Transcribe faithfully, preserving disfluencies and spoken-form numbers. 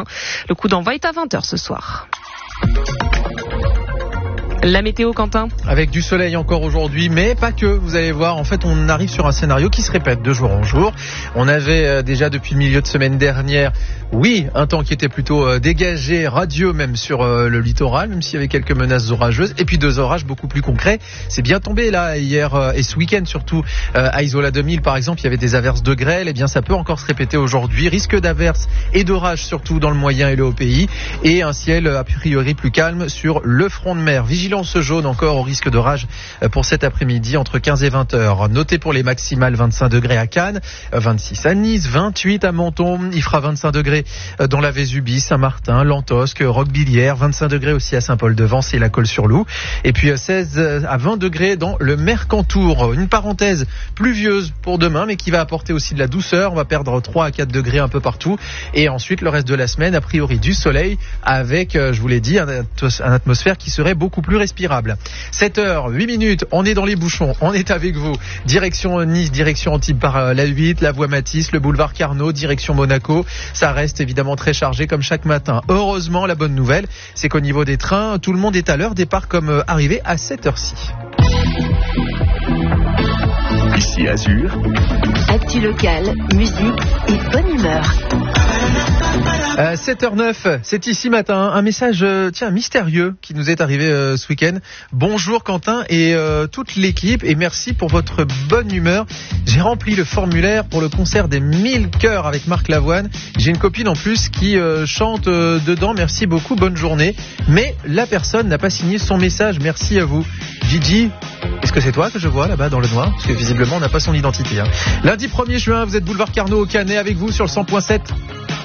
Le coup d'envoi est à vingt heures ce soir. La météo, Quentin. Avec du soleil encore aujourd'hui, mais pas que. Vous allez voir, en fait, on arrive sur un scénario qui se répète de jour en jour. On avait euh, déjà depuis le milieu de semaine dernière, oui, un temps qui était plutôt euh, dégagé, radieux même sur euh, le littoral, même s'il y avait quelques menaces orageuses. Et puis deux orages beaucoup plus concrets. C'est bien tombé là hier euh, et ce week-end surtout euh, à Isola deux mille par exemple, il y avait des averses de grêle. Eh bien, ça peut encore se répéter aujourd'hui. Risque d'averses et d'orages surtout dans le moyen et le haut pays, et un ciel a priori plus calme sur le front de mer. Vigilance jaune encore au risque d'orage pour cet après-midi entre quinze et vingt heures. Notez pour les maximales vingt-cinq degrés à Cannes, vingt-six à Nice, vingt-huit à Menton. Il fera vingt-cinq degrés dans la Vésubie, Saint-Martin, Lantosque, Roquebillière, vingt-cinq degrés aussi à Saint-Paul-de-Vence et la Colle-sur-Loup. Et puis seize à vingt degrés dans le Mercantour. Une parenthèse pluvieuse pour demain, mais qui va apporter aussi de la douceur. On va perdre trois à quatre degrés un peu partout. Et ensuite, le reste de la semaine, a priori du soleil avec, je vous l'ai dit, un atmosphère qui serait beaucoup plus respirable. sept heures, huit minutes, on est dans les bouchons, on est avec vous. Direction Nice, direction Antibes par la huit, la voie Matisse, le boulevard Carnot, direction Monaco. Ça reste évidemment très chargé comme chaque matin. Heureusement, la bonne nouvelle, c'est qu'au niveau des trains, tout le monde est à l'heure, départ comme arrivé à cette heure-ci. Ici Azur. Actu locale, musique et bonne humeur. Euh, sept heures neuf, c'est ici matin, un message euh, tiens mystérieux qui nous est arrivé euh, ce week-end. Bonjour Quentin et euh, toute l'équipe, et merci pour votre bonne humeur. J'ai rempli le formulaire pour le concert des mille chœurs avec Marc Lavoine. J'ai une copine en plus qui euh, chante euh, dedans, merci beaucoup, bonne journée. Mais la personne n'a pas signé son message, merci à vous. Gigi, est-ce que c'est toi que je vois là-bas dans le noir? Parce que visiblement on n'a pas son identité. Hein. Lundi premier juin, vous êtes boulevard Carnot au Canet avec vous sur le cent point sept.